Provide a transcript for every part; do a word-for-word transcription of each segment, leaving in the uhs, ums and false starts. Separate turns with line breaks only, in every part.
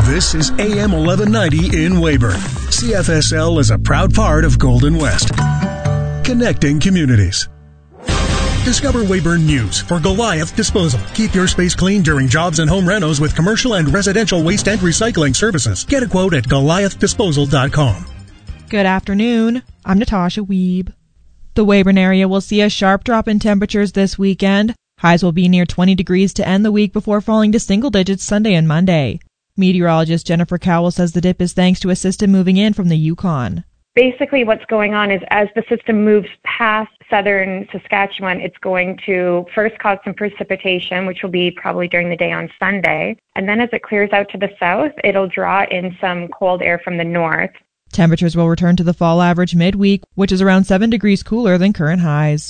This is A M eleven ninety in Weyburn. C F S L is a proud part of Golden West. Connecting communities. Discover Weyburn News for Goliath Disposal. Keep your space clean during jobs and home renos with commercial and residential waste and recycling services. Get a quote at goliath disposal dot com.
Good afternoon. I'm Natasha Wiebe. The Weyburn area will see a sharp drop in temperatures this weekend. Highs will be near twenty degrees to end the week before falling to single digits Sunday and Monday. Meteorologist Jennifer Cowell says the dip is thanks to a system moving in from the Yukon.
Basically what's going on is as the system moves past southern Saskatchewan, it's going to first cause some precipitation, which will be probably during the day on Sunday. And then as it clears out to the south, it'll draw in some cold air from the north.
Temperatures will return to the fall average midweek, which is around seven degrees cooler than current highs.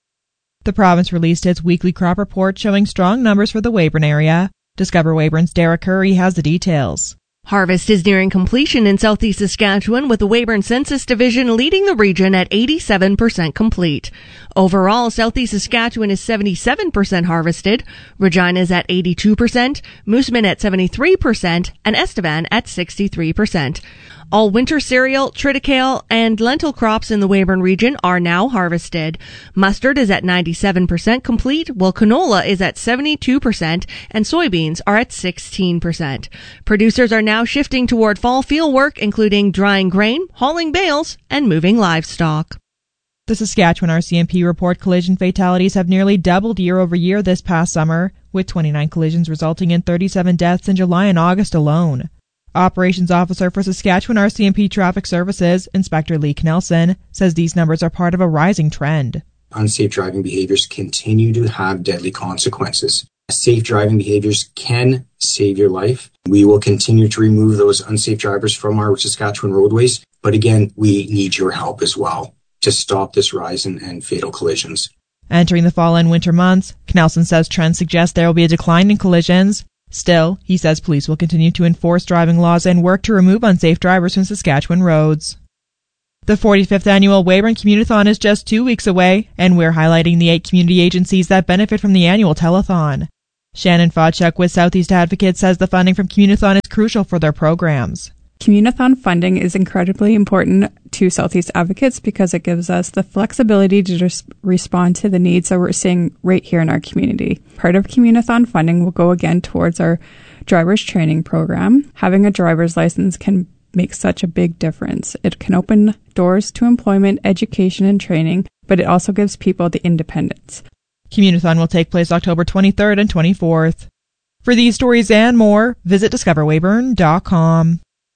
The province released its weekly crop report showing strong numbers for the Weyburn area. Discover Weyburn's Dara Curry has the details.
Harvest is nearing completion in southeast Saskatchewan, with the Weyburn Census Division leading the region at eighty-seven percent complete. Overall, southeast Saskatchewan is seventy-seven percent harvested, Regina is at eighty-two percent, Moosomin at seventy-three percent, and Estevan at sixty-three percent. All winter cereal, triticale, and lentil crops in the Weyburn region are now harvested. Mustard is at ninety-seven percent complete, while canola is at seventy-two percent, and soybeans are at sixteen percent. Producers are now shifting toward fall field work, including drying grain, hauling bales, and moving livestock.
The Saskatchewan R C M P report collision fatalities have nearly doubled year over year this past summer, with twenty-nine collisions resulting in thirty-seven deaths in July and August alone. Operations Officer for Saskatchewan R C M P Traffic Services, Inspector Lee Knelson, says these numbers are part of a rising trend.
Unsafe driving behaviors continue to have deadly consequences. Safe driving behaviors can save your life. We will continue to remove those unsafe drivers from our Saskatchewan roadways, but again, we need your help as well to stop this rise in, in fatal collisions.
Entering the fall and winter months, Knelson says trends suggest there will be a decline in collisions. Still, he says police will continue to enforce driving laws and work to remove unsafe drivers from Saskatchewan roads. The forty-fifth annual Weyburn Community-thon is just two weeks away, and we're highlighting the eight community agencies that benefit from the annual telethon. Shannon Fodchuk with Southeast Advocates says the funding from Community-thon is crucial for their programs.
Community-thon funding is incredibly important to Southeast Advocates because it gives us the flexibility to just respond to the needs that we're seeing right here in our community. Part of Community-thon funding will go again towards our driver's training program. Having a driver's license can make such a big difference. It can open doors to employment, education, and training, but it also gives people the independence.
Community-thon will take place October twenty-third and twenty-fourth. For these stories and more, visit discover weyburn dot com.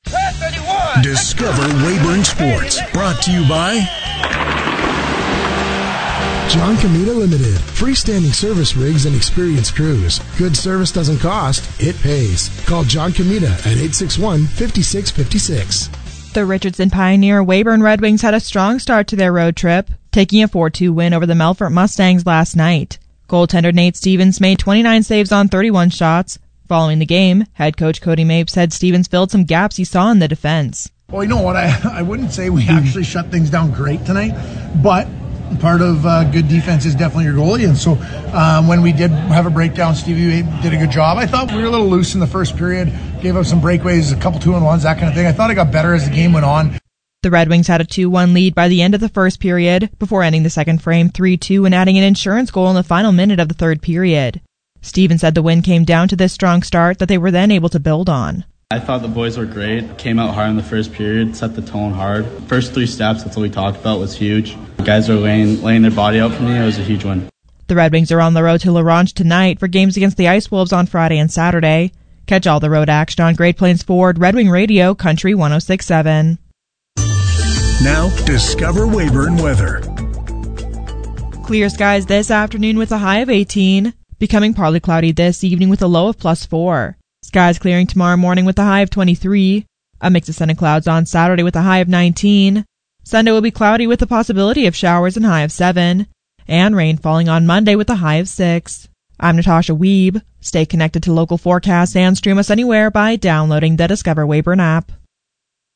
Discover Weyburn Sports, brought to you by
John Comita Limited. Freestanding service rigs and experienced crews. Good service doesn't cost, it pays. Call John Comita at eight six one, five six five six.
The Richardson Pioneer Weyburn Red Wings had a strong start to their road trip, taking a four two win over the Melfort Mustangs last night. Goaltender Nate Stevens made twenty-nine saves on thirty-one shots. Following the game, head coach Cody Mapes said Stevens filled some gaps he saw in the defense.
Well, you know what? I, I wouldn't say we actually shut things down great tonight, but part of uh, good defense is definitely your goalie. And so um, when we did have a breakdown, Stevie did a good job. I thought we were a little loose in the first period, gave up some breakaways, a couple two-and-ones, that kind of thing. I thought it got better as the game went on.
The Red Wings had a two one lead by the end of the first period, before ending the second frame three two and adding an insurance goal in the final minute of the third period. Stevens said the win came down to this strong start that they were then able to build on.
I thought the boys were great. Came out hard in the first period, set the tone hard. First three steps, that's what we talked about, was huge. The guys are laying, laying their body out for me. It was a huge win.
The Red Wings are on the road to La Ronge tonight for games against the Ice Wolves on Friday and Saturday. Catch all the road action on Great Plains Ford, Red Wing Radio, Country one oh six point seven.
Now, discover Weyburn weather.
Clear skies this afternoon with a high of eighteen. Becoming partly cloudy this evening with a low of plus four. Skies clearing tomorrow morning with a high of twenty-three. A mix of sun and clouds on Saturday with a high of nineteen. Sunday will be cloudy with the possibility of showers and high of seven. And rain falling on Monday with a high of six. I'm Natasha Wiebe. Stay connected to local forecasts and stream us anywhere by downloading the Discover Weyburn app.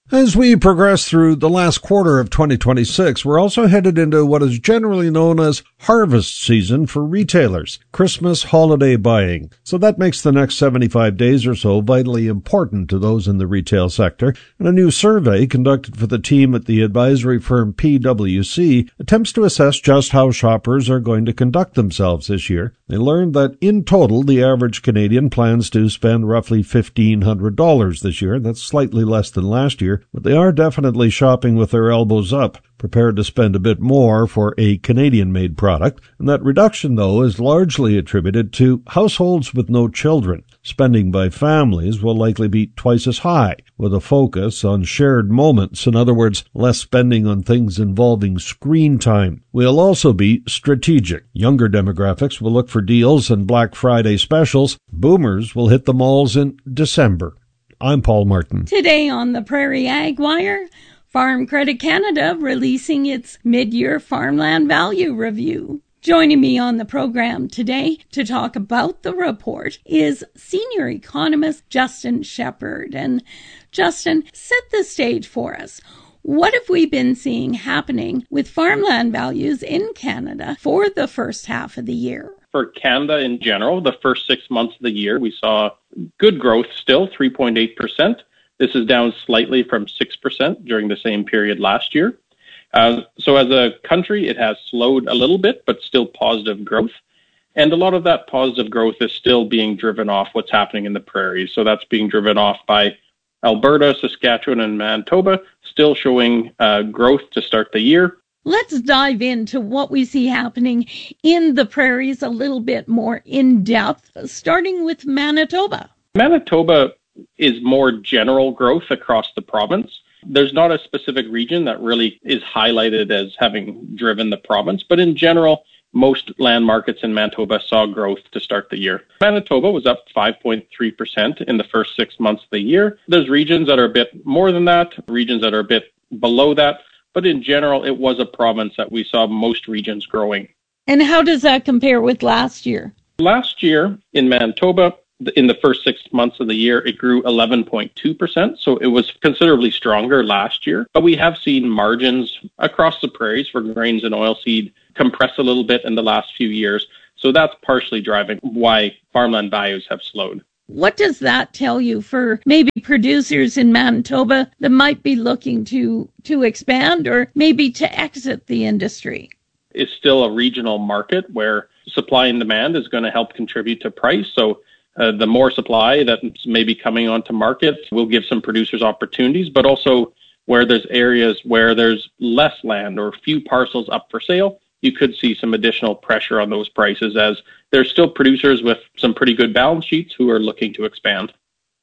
As we progress through the last quarter of twenty twenty-six, we're also headed into what is generally known as harvest season for retailers, Christmas holiday buying. So that makes the next seventy-five days or so vitally important to those in the retail sector. And a new survey conducted for the team at the advisory firm P W C attempts to assess just how shoppers are going to conduct themselves this year. They learned that in total, the average Canadian plans to spend roughly fifteen hundred dollars this year. That's slightly less than last year. But they are definitely shopping with their elbows up, prepared to spend a bit more for a Canadian-made product. And that reduction, though, is largely attributed to households with no children. Spending by families will likely be twice as high, with a focus on shared moments. In other words, less spending on things involving screen time. Will also be strategic. Younger demographics will look for deals and Black Friday specials. Boomers will hit the malls in December. I'm Paul Martin.
Today on the Prairie Ag Wire, Farm Credit Canada releasing its mid-year farmland value review. Joining me on the program today to talk about the report is senior economist Justin Shepherd. And Justin, set the stage for us. What have we been seeing happening with farmland values in Canada for the first half of the year?
For Canada in general, the first six months of the year, we saw good growth still, three point eight percent. This is down slightly from six percent during the same period last year. Uh, so as a country, it has slowed a little bit, but still positive growth. And a lot of that positive growth is still being driven off what's happening in the prairies. So that's being driven off by Alberta, Saskatchewan, and Manitoba, still showing uh, growth to start the year.
Let's dive into what we see happening in the prairies a little bit more in depth, starting with Manitoba.
Manitoba is more general growth across the province. There's not a specific region that really is highlighted as having driven the province, but in general, most land markets in Manitoba saw growth to start the year. Manitoba was up five point three percent in the first six months of the year. There's regions that are a bit more than that, regions that are a bit below that. But in general, it was a province that we saw most regions growing.
And how does that compare with last year?
Last year in Manitoba, in the first six months of the year, it grew eleven point two percent. So it was considerably stronger last year. But we have seen margins across the prairies for grains and oilseed compress a little bit in the last few years. So that's partially driving why farmland values have slowed.
What does that tell you for maybe producers in Manitoba that might be looking to, to expand or maybe to exit the industry?
It's still a regional market where supply and demand is going to help contribute to price. So uh, the more supply that's maybe coming onto market will give some producers opportunities, but also where there's areas where there's less land or few parcels up for sale, you could see some additional pressure on those prices as there's still producers with some pretty good balance sheets who are looking to expand.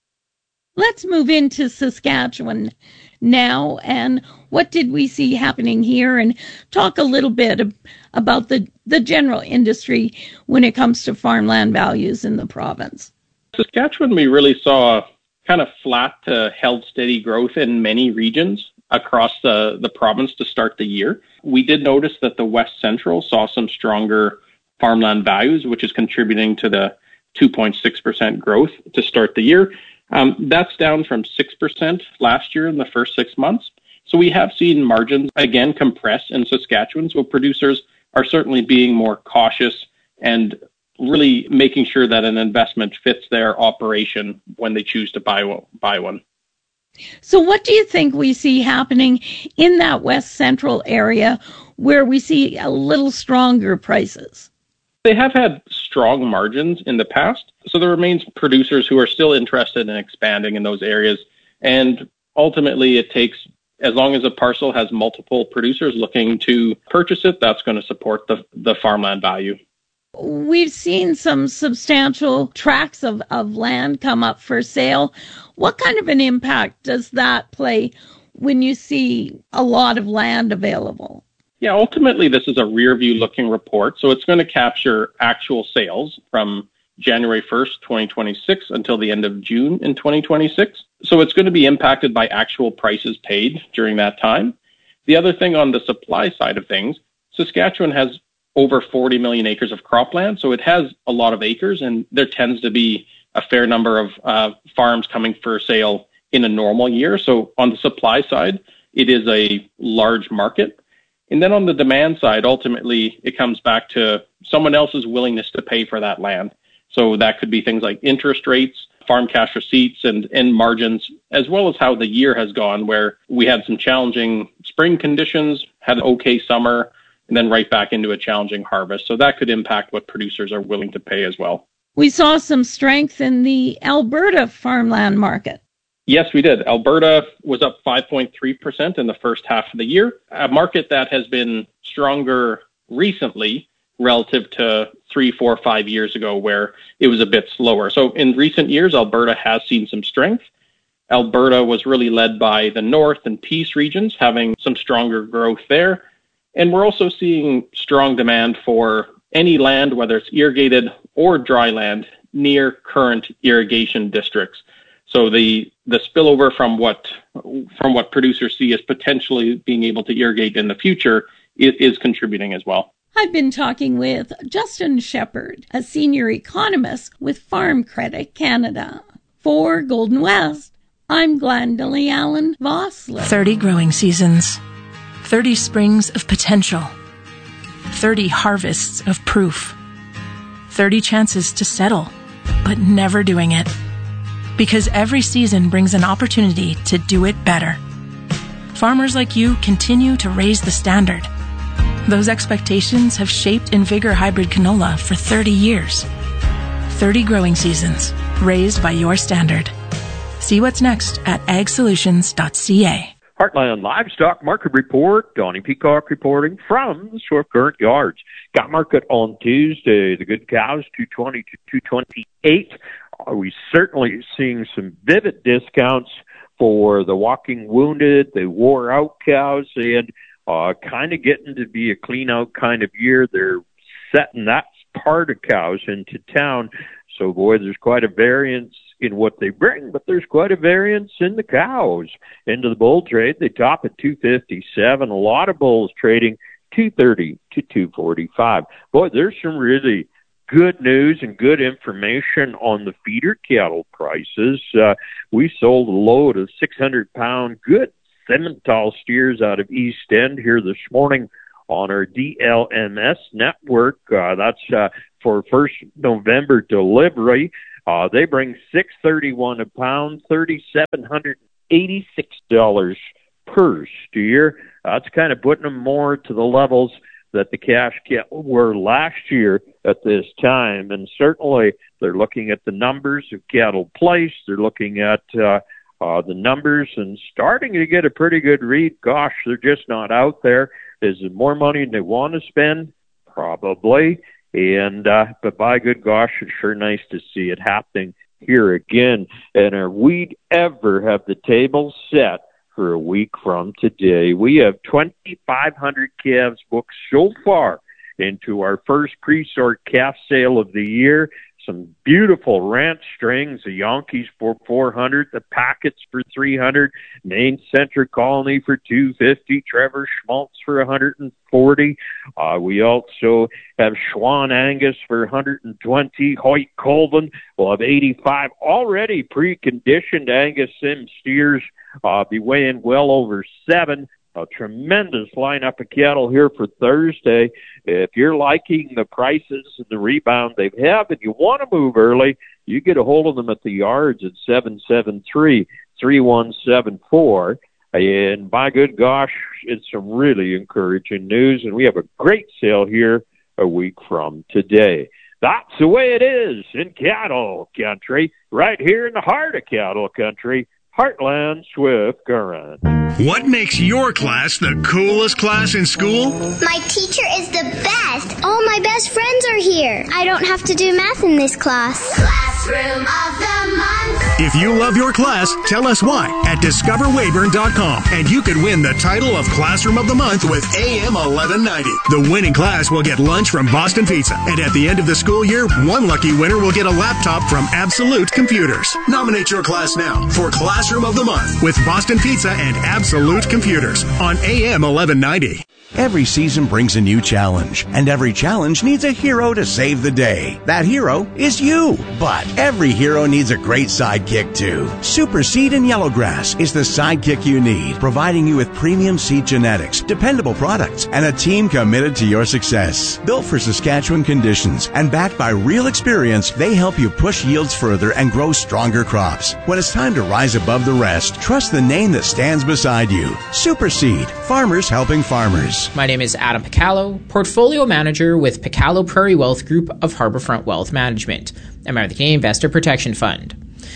Let's move into Saskatchewan now. And what did we see happening here? And talk a little bit about the, the general industry when it comes to farmland values in the province.
Saskatchewan, we really saw kind of flat to held steady growth in many regions across the, the province to start the year. We did notice that the West Central saw some stronger farmland values, which is contributing to the two point six percent growth to start the year. Um, that's down from six percent last year in the first six months. So we have seen margins again compress in Saskatchewan. So producers are certainly being more cautious and really making sure that an investment fits their operation when they choose to buy one. Buy one.
So what do you think we see happening in that West Central area where we see a little stronger prices?
They have had strong margins in the past, so there remains producers who are still interested in expanding in those areas. And ultimately, it takes, as long as a parcel has multiple producers looking to purchase it, that's going to support the, the farmland value.
We've seen some substantial tracts of, of land come up for sale. What kind of an impact does that play when you see a lot of land available?
Yeah, ultimately, this is a rear-view looking report, so it's going to capture actual sales from January first, twenty twenty-six until the end of June in twenty twenty-six. So it's going to be impacted by actual prices paid during that time. The other thing on the supply side of things, Saskatchewan has over forty million acres of cropland, so it has a lot of acres, and there tends to be a fair number of uh, farms coming for sale in a normal year. So on the supply side, it is a large market. And then on the demand side, ultimately, it comes back to someone else's willingness to pay for that land. So that could be things like interest rates, farm cash receipts, and, and margins, as well as how the year has gone, where we had some challenging spring conditions, had an okay summer, and then right back into a challenging harvest. So that could impact what producers are willing to pay as well.
We saw some strength in the Alberta farmland market.
Yes, we did. Alberta was up five point three percent in the first half of the year, a market that has been stronger recently relative to three, four, five years ago where it was a bit slower. So in recent years, Alberta has seen some strength. Alberta was really led by the North and Peace regions, having some stronger growth there. And we're also seeing strong demand for any land, whether it's irrigated or dry land, near current irrigation districts. So the the spillover from what from what producers see as potentially being able to irrigate in the future is, is contributing as well.
I've been talking with Justin Shepherd, a senior economist with Farm Credit Canada. For Golden West, I'm Glendalee Allen Vossler.
thirty growing seasons, thirty springs of potential, thirty harvests of proof, thirty chances to settle, but never doing it. Because every season brings an opportunity to do it better. Farmers like you continue to raise the standard. Those expectations have shaped Invigor Hybrid Canola for thirty years. thirty growing seasons, raised by your standard. See what's next at ag solutions dot c a.
Heartland Livestock Market Report. Donnie Peacock reporting from the Swift Current Yards. Got market on Tuesday. The good cows, two twenty to two twenty-eight. Are we certainly seeing some vivid discounts for the walking wounded, the wore out cows, and uh, kind of getting to be a clean out kind of year. They're setting that part of cows into town. So, boy, there's quite a variance in what they bring, but there's quite a variance in the cows. Into the bull trade, they top at two fifty-seven. A lot of bulls trading two thirty to two forty-five. Boy, there's some really good news and good information on the feeder cattle prices. Uh, we sold a load of six hundred pound good Simmental steers out of East End here this morning on our D L M S network. Uh, that's uh, for first November delivery. Uh, they bring six thirty-one a pound, three thousand seven hundred eighty-six dollars per steer. That's kind of putting them more to the levels that the cash cattle were last year at this time. And certainly they're looking at the numbers of cattle placed. They're looking at uh, uh, the numbers and starting to get a pretty good read. Gosh, they're just not out there. Is there more money than they want to spend? Probably. And uh, but by good gosh, it's sure nice to see it happening here again. And are we ever have the table set for a week from today? We have twenty-five hundred calves booked so far into our first pre-sort calf sale of the year. Some beautiful ranch strings, the Yankees for four hundred, the Packets for three hundred, Maine Central Colony for two fifty, Trevor Schmaltz for one hundred forty. Uh, we also have Schwan Angus for one hundred twenty, Hoyt Colvin will have eighty-five. Already preconditioned Angus Sim steers uh, be weighing well over seven. A tremendous lineup of cattle here for Thursday. If you're liking the prices and the rebound they have and you want to move early, you get a hold of them at the yards at seven seven three, three one seven four. And by good gosh, it's some really encouraging news. And we have a great sale here a week from today. That's the way it is in cattle country, right here in the heart of cattle country. Heartland Swift Current.
What makes your class the coolest class in school?
My teacher is the best. All my best friends are here. I don't have to do math in this class. Classroom of the Month.
If you love your class, tell us why at discover weyburn dot com, and you could win the title of Classroom of the Month with A M eleven ninety. The winning class will get lunch from Boston Pizza, and at the end of the school year, one lucky winner will get a laptop from Absolute Computers. Nominate your class now for Classroom of the Month with Boston Pizza and Absolute Computers on A M eleven ninety.
Every season brings a new challenge, and every challenge needs a hero to save the day. That hero is you. But every hero needs a great sidekick too. Super Seed and Yellowgrass is the sidekick you need, providing you with premium seed genetics, dependable products, and a team committed to your success. Built for Saskatchewan conditions and backed by real experience, they help you push yields further and grow stronger crops. When it's time to rise above the rest, trust the name that stands beside you. Super Seed, farmers helping farmers.
My name is Adam Picallo, Portfolio Manager with Picallo Prairie Wealth Group of Harbourfront Wealth Management, a member of the Canadian Investor Protection Fund.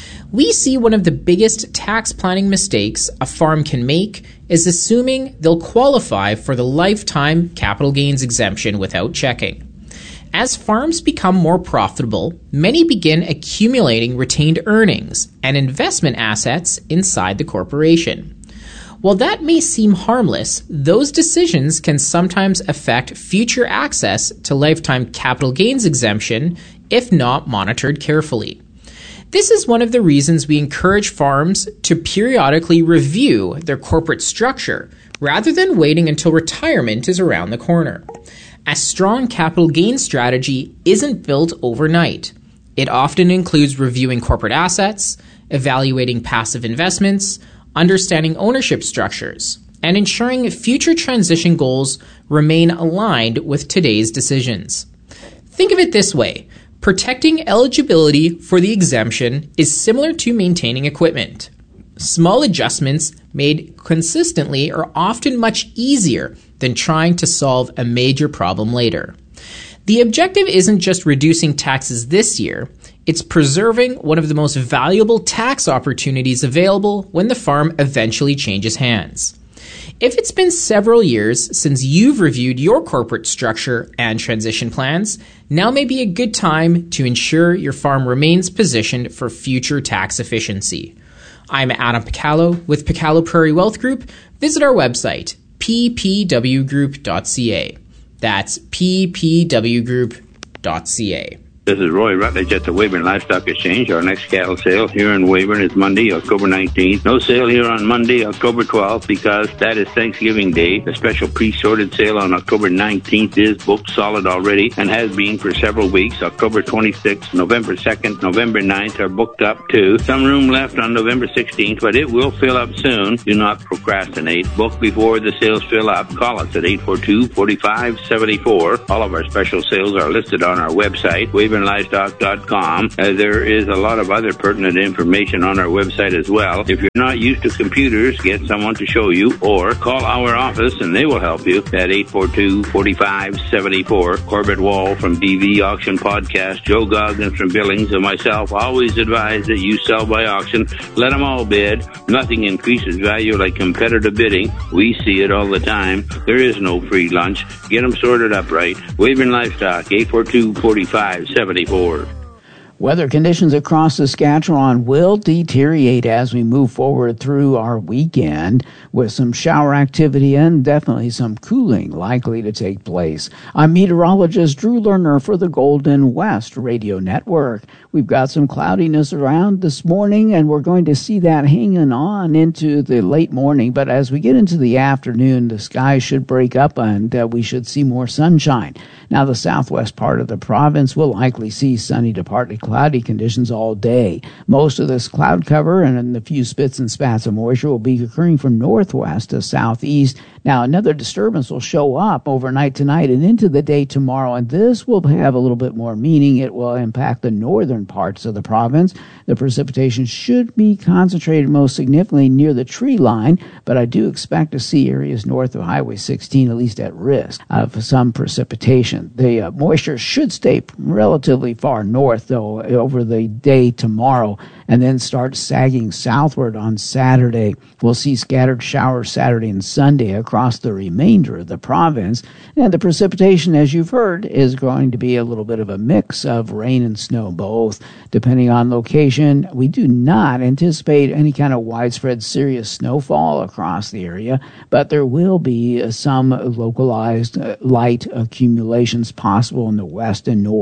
We see one of the biggest tax planning mistakes a farm can make is assuming they'll qualify for the lifetime capital gains exemption without checking. As farms become more profitable, many begin accumulating retained earnings and investment assets inside the corporation. While that may seem harmless, those decisions can sometimes affect future access to lifetime capital gains exemption if not monitored carefully. This is one of the reasons we encourage farms to periodically review their corporate structure rather than waiting until retirement is around the corner. A strong capital gains strategy isn't built overnight. It often includes reviewing corporate assets, evaluating passive investments, understanding ownership structures, and ensuring future transition goals remain aligned with today's decisions. Think of it this way. Protecting eligibility for the exemption is similar to maintaining equipment. Small adjustments made consistently are often much easier than trying to solve a major problem later. The objective isn't just reducing taxes this year, it's preserving one of the most valuable tax opportunities available when the farm eventually changes hands. If it's been several years since you've reviewed your corporate structure and transition plans, now may be a good time to ensure your farm remains positioned for future tax efficiency. I'm Adam Picallo with Picallo Prairie Wealth Group. Visit our website, p p w group dot c a. That's p p w group dot c a.
This is Roy Rutledge at the Weyburn Livestock Exchange. Our next cattle sale here in Weyburn is Monday, October nineteenth. No sale here on Monday, October twelfth, because that is Thanksgiving Day. The special pre-sorted sale on October nineteenth is booked solid already and has been for several weeks. October twenty-sixth, November second, November ninth are booked up too. Some room left on November sixteenth, but it will fill up soon. Do not procrastinate. Book before the sales fill up. Call us at eight four two, four five seven four. All of our special sales are listed on our website, weyburn livestock dot com. Uh, there is a lot of other pertinent information on our website as well. If you're not used to computers, get someone to show you or call our office and they will help you at eight four two, four five seven four. Corbett Wall from D V Auction Podcast, Joe Goggins from Billings, and myself always advise that you sell by auction. Let them all bid. Nothing increases value like competitive bidding. We see it all the time. There is no free lunch. Get them sorted up right. Weyburn Livestock, eight four two, four five seven four.
Weather conditions across Saskatchewan will deteriorate as we move forward through our weekend, with some shower activity and definitely some cooling likely to take place. I'm meteorologist Drew Lerner for the Golden West Radio Network. We've got some cloudiness around this morning, and we're going to see that hanging on into the late morning. But as we get into the afternoon, the sky should break up and uh, we should see more sunshine. Now, the southwest part of the province will likely see sunny to partly cloudy conditions all day. Most of this cloud cover and a few spits and spats of moisture will be occurring from northwest to southeast. Now, another disturbance will show up overnight tonight and into the day tomorrow, and this will have a little bit more meaning. It will impact the northern parts of the province. The precipitation should be concentrated most significantly near the tree line, but I do expect to see areas north of Highway sixteen at least at risk of some precipitation. The uh, moisture should stay relatively far north, though, over the day tomorrow, and then start sagging southward on Saturday. We'll see scattered showers Saturday and Sunday across the remainder of the province, and the precipitation, as you've heard, is going to be a little bit of a mix of rain and snow, both, depending on location. We do not anticipate any kind of widespread serious snowfall across the area, but there will be some localized uh, light accumulations possible in the west and north.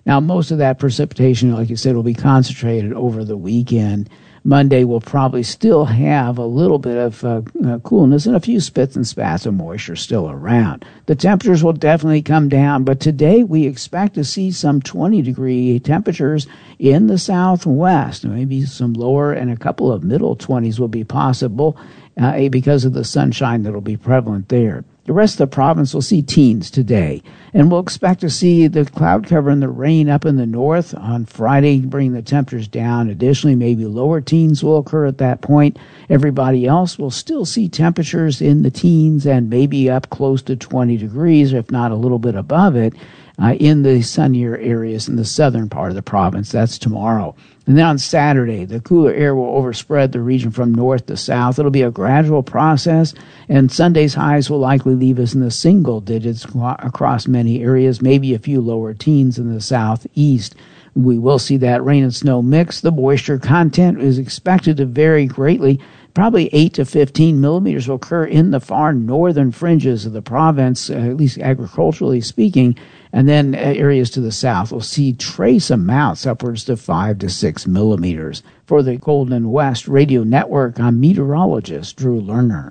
Now, most of that precipitation, like you said, will be concentrated over the weekend. Monday will probably still have a little bit of uh, uh, coolness and a few spits and spats of moisture still around. The temperatures will definitely come down, but today we expect to see some twenty degree temperatures in the southwest. Maybe some lower and a couple of middle twenties will be possible uh, because of the sunshine that will be prevalent there. The rest of the province will see teens today, and we'll expect to see the cloud cover and the rain up in the north on Friday, bringing the temperatures down. Additionally, maybe lower teens will occur at that point. Everybody else will still see temperatures in the teens and maybe up close to twenty degrees, if not a little bit above it, uh, in the sunnier areas in the southern part of the province. That's tomorrow. And then on Saturday, the cooler air will overspread the region from north to south. It'll be a gradual process, and Sunday's highs will likely leave us in the single digits across many areas, maybe a few lower teens in the southeast. We will see that rain and snow mix. The moisture content is expected to vary greatly. Probably eight to fifteen millimeters will occur in the far northern fringes of the province, uh, at least agriculturally speaking. And then uh, areas to the south will see trace amounts upwards to five to six millimeters. For the Golden West Radio Network, I'm meteorologist Drew Lerner.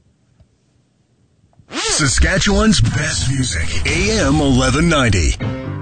Saskatchewan's best music, A M eleven ninety.